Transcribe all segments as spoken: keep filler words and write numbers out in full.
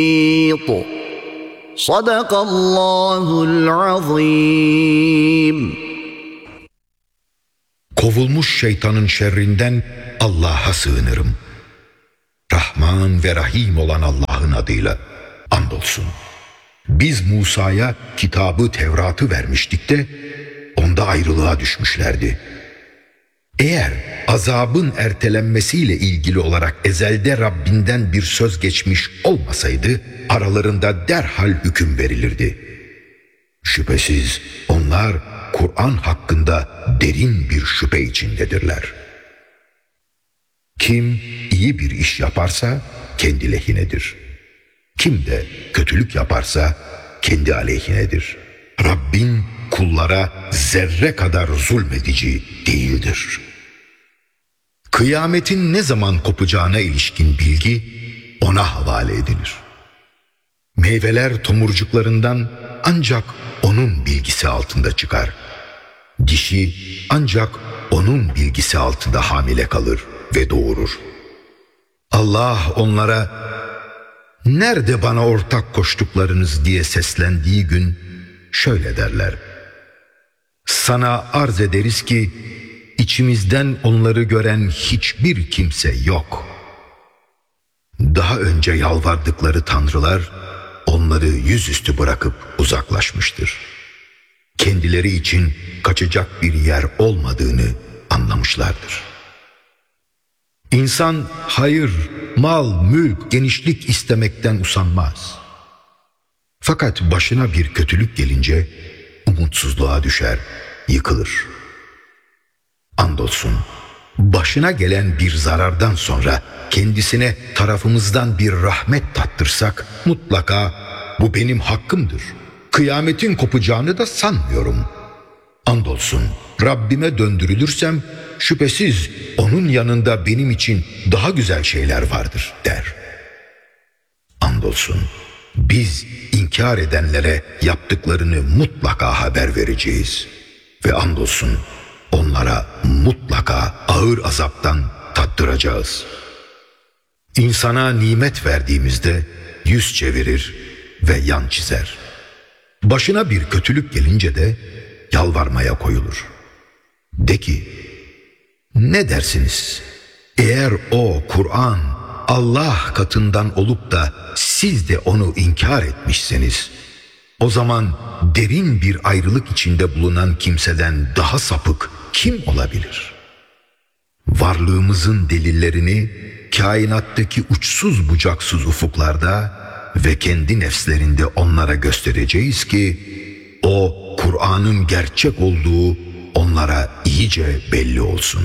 Sadakallahul azim. Kovulmuş şeytanın şerrinden Allah'a sığınırım. Rahman ve Rahim olan Allah'ın adıyla andolsun. Biz Musa'ya kitabı Tevrat'ı vermiştik de onda ayrılığa düşmüşlerdi. Eğer azabın ertelenmesiyle ilgili olarak ezelde Rabbinden bir söz geçmiş olmasaydı aralarında derhal hüküm verilirdi. Şüphesiz onlar Kur'an hakkında derin bir şüphe içindedirler. Kim iyi bir iş yaparsa kendi lehinedir. Kim de kötülük yaparsa kendi aleyhinedir. Rabbin kullara zerre kadar zulmedici değildir. Kıyametin ne zaman kopacağına ilişkin bilgi ona havale edilir. Meyveler tomurcuklarından ancak onun bilgisi altında çıkar. Dişi ancak onun bilgisi altında hamile kalır ve doğurur. Allah onlara "Nerede bana ortak koştuklarınız?" diye seslendiği gün şöyle derler: "Sana arz ederiz ki içimizden onları gören hiçbir kimse yok. Daha önce yalvardıkları tanrılar onları yüzüstü bırakıp uzaklaşmıştır. Kendileri için kaçacak bir yer olmadığını anlamışlardır." İnsan hayır, mal, mülk, genişlik istemekten usanmaz. Fakat başına bir kötülük gelince umutsuzluğa düşer, yıkılır. Andolsun başına gelen bir zarardan sonra kendisine tarafımızdan bir rahmet tattırsak mutlaka bu benim hakkımdır. Kıyametin kopacağını da sanmıyorum. Andolsun Rabbime döndürülürsem şüphesiz onun yanında benim için daha güzel şeyler vardır der. Andolsun biz inkar edenlere yaptıklarını mutlaka haber vereceğiz. Ve andolsun onlara mutlaka ağır azaptan tattıracağız. İnsana nimet verdiğimizde yüz çevirir ve yan çizer. Başına bir kötülük gelince de yalvarmaya koyulur. De ki, ne dersiniz? Eğer o Kur'an Allah katından olup da siz de onu inkar etmişseniz, o zaman derin bir ayrılık içinde bulunan kimseden daha sapık kim olabilir? Varlığımızın delillerini kainattaki uçsuz bucaksız ufuklarda ve kendi nefslerinde onlara göstereceğiz ki o Kur'an'ın gerçek olduğu onlara iyice belli olsun.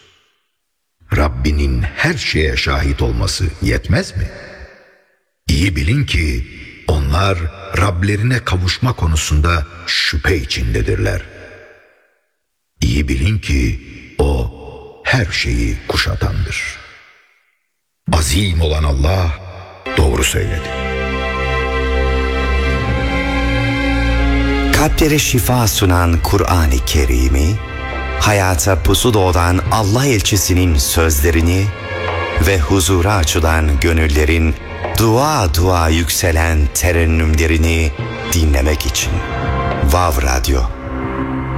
Rabbinin her şeye şahit olması yetmez mi? İyi bilin ki onlar Rablerine kavuşma konusunda şüphe içindedirler. İyi bilin ki o her şeyi kuşatandır. Azim olan Allah doğru söyledi. Kalplere şifa sunan Kur'an-ı Kerim'i, hayata pusu doğuran Allah elçisinin sözlerini ve huzura açılan gönüllerin dua dua yükselen terennümlerini dinlemek için Vav Radyo